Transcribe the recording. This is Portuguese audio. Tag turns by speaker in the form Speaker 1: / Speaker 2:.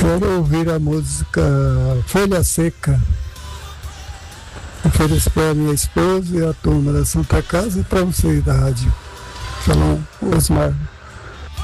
Speaker 1: Quero ouvir a música Folha Seca. Ofereço para minha esposa e a turma da Santa Casa e para vocês da rádio. Shalom, Osmar.